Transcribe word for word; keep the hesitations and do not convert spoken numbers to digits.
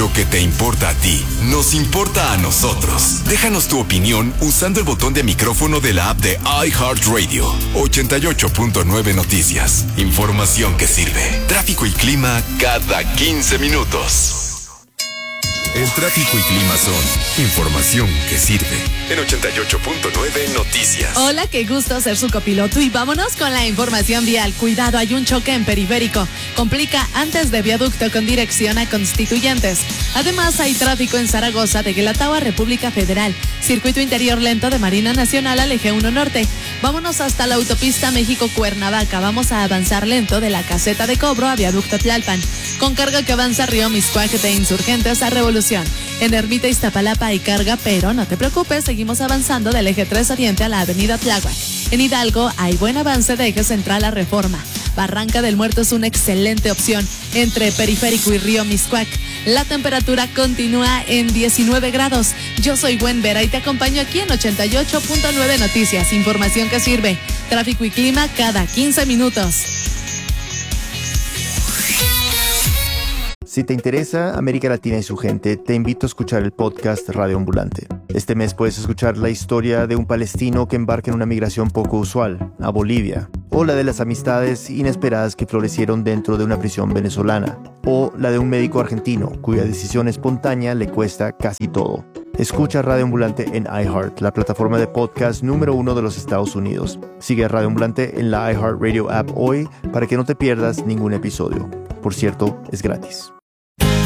Lo que te importa a ti, nos importa a nosotros. Déjanos tu opinión usando el botón de micrófono de la app de iHeartRadio. ochenta y ocho punto nueve Noticias. Información que sirve. Tráfico y clima cada quince minutos. El tráfico y clima son información que sirve. En ochenta y ocho punto nueve Noticias. Hola, qué gusto ser su copiloto y vámonos con la información vial. Cuidado, hay un choque en Periférico. Complica antes de viaducto con dirección a Constituyentes. Además, hay tráfico en Zaragoza de Guelatao a República Federal. Circuito interior lento de Marina Nacional al eje uno Norte. Vámonos hasta la autopista México-Cuernavaca. Vamos a avanzar lento de la caseta de cobro a viaducto Tlalpan. Con carga que avanza Río Miscuac de Insurgentes a Revolución. En Ermita Iztapalapa hay carga, pero no te preocupes, seguimos avanzando del eje tres Oriente a la avenida Tláhuac. En Hidalgo hay buen avance de eje central a Reforma. Barranca del Muerto es una excelente opción entre Periférico y Río Miscuac. La temperatura continúa en diecinueve grados. Yo soy Gwen Vera y te acompaño aquí en ochenta y ocho punto nueve Noticias. Información que sirve. Tráfico y clima cada quince minutos. Si te interesa América Latina y su gente, te invito a escuchar el podcast Radio Ambulante. Este mes puedes escuchar la historia de un palestino que embarca en una migración poco usual, a Bolivia, o la de las amistades inesperadas que florecieron dentro de una prisión venezolana, o la de un médico argentino cuya decisión espontánea le cuesta casi todo. Escucha Radio Ambulante en iHeart, la plataforma de podcast número uno de los Estados Unidos. Sigue a Radio Ambulante en la iHeartRadio app hoy para que no te pierdas ningún episodio. Por cierto, es gratis.